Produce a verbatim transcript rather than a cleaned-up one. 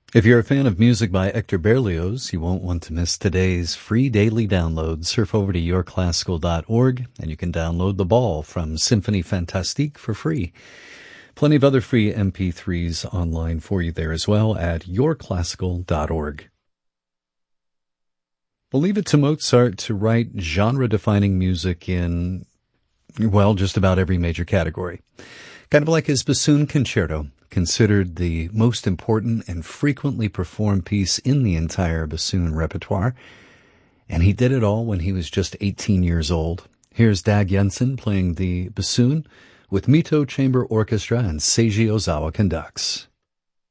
If you're a fan of music by Hector Berlioz, you won't want to miss today's free daily download. Surf over to your classical dot org and you can download The Ball from Symphonie Fantastique for free. Plenty of other free M P threes online for you there as well at your classical dot org. We'll leave it to Mozart to write genre-defining music in, well, just about every major category. Kind of like his Bassoon Concerto, considered the most important and frequently performed piece in the entire bassoon repertoire. And he did it all when he was just eighteen years old. Here's Dag Jensen playing the bassoon with Mito Chamber Orchestra and Seiji Ozawa conducts.